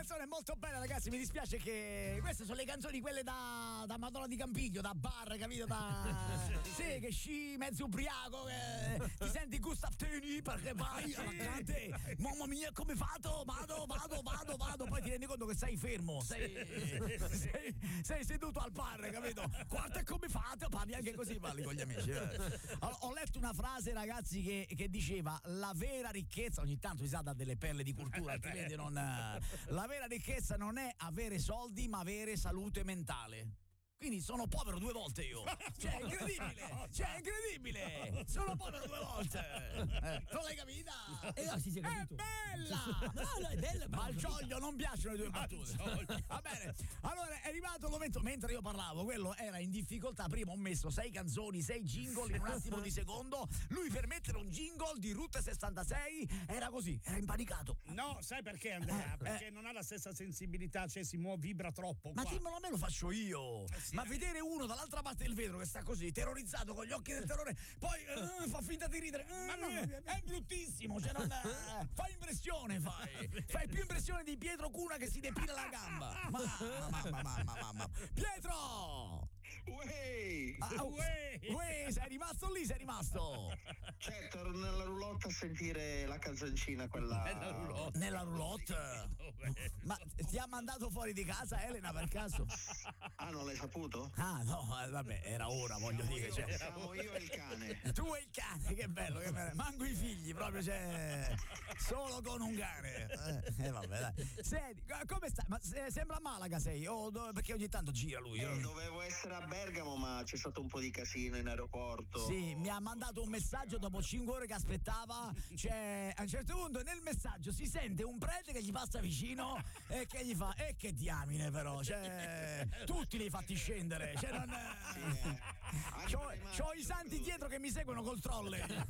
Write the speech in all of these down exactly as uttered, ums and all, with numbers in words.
canzone è molto bella, ragazzi. Mi dispiace che queste sono le canzoni quelle da, da Madonna di Campiglio, da bar, capito? Da sì, che sci mezzo ubriaco, che ti senti Gustav Teni perché vai alla grande. Mamma mia, come vado? Vado, vado, vado, vado. Poi ti rendi conto che sei fermo, sei, sei, sei seduto al bar, capito? Guarda come fate, parli anche così, parli con gli amici. Allora, ho letto una frase, ragazzi, che, che diceva: la vera ricchezza, ogni tanto si sa da delle perle di cultura, altrimenti non. La vera ricchezza non è avere soldi, ma avere salute mentale. Quindi sono povero due volte io. Cioè, è incredibile! Cioè, è incredibile! Sono povero due volte! Eh, non l'hai capita? Eh no, si si è capito. È bella! No, no, è bella, ma ma al Gioglio non piacciono le due battute. Va bene. Allora, è arrivato il momento, mentre io parlavo, quello era in difficoltà. Prima ho messo sei canzoni, sei jingle in un attimo di secondo. Lui per mettere un jingle di Route sessantasei era così, era impanicato. No, sai perché, Andrea? Eh, Perché eh. non ha la stessa sensibilità, cioè si muove, vibra troppo. Ma qua. dimmelo a me, lo faccio io. Ma vedere uno dall'altra parte del vetro che sta così, terrorizzato, con gli occhi del terrore, poi uh, fa finta di ridere, uh, Ma no, è, è bruttissimo, cioè non è, fai impressione, fai fai più impressione di Pietro Cuna che si depila la gamba. Mamma, mamma, mamma, mamma. Pietro! Uè! Ah, Uè! uè, sei rimasto lì, sei rimasto Certo, ero nella roulotte a sentire la canzoncina, quella. Nella roulotte. nella roulotte. Ma ti ha mandato fuori di casa Elena per caso? Ah, non l'hai saputo? Ah no, eh, vabbè, era ora, voglio Siamo dire, io, cioè. siamo io e il cane. Tu e il cane, che bello, che bello. Manco i figli, proprio, cioè, solo con un cane. Eh, eh, vabbè, dai. Senti, co- come stai? Ma se- sembra a Malaga sei? O dove- perché ogni tanto gira lui. Eh, io- dovevo essere a Bergamo, ma c'è stato un po' di casino in aeroporto. Sì, mi ha mandato un messaggio dopo cinque ore che aspettava. Cioè, a un certo punto nel messaggio si sente un prete che gli passa vicino e che gli fa: e che diamine, però, cioè, tutti li hai fatti scendere. Cioè, non. Anche C'ho, per i maggi c'ho i sono santi caduti. dietro che mi seguono col trolley.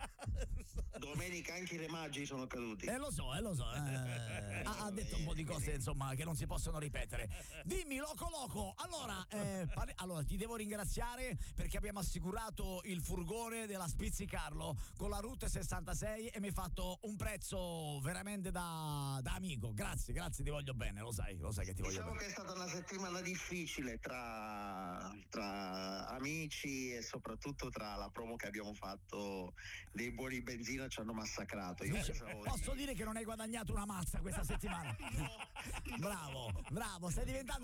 Domenica anche i re magi sono caduti. Eh lo so, eh lo so. Eh, ha, ha detto un po' di cose, insomma, che non si possono ripetere. Dimmi, Loco Loco, allora, eh, parli- allora ti devo ringraziare perché abbiamo assicurato il furgone della Spizzicarlo con la Route sessantasei e mi hai fatto un prezzo veramente da, da amico. Grazie, grazie, ti voglio bene, lo sai, lo sai che ti voglio Diciamo bene. che è stata una settimana difficile tra, tra amici e soprattutto tra la promo che abbiamo fatto dei buoni benzina ci hanno massacrato. Io Dice, pensavo posso di- dire che non hai guadagnato una mazza questa settimana? Bravo, bravo, stai diventando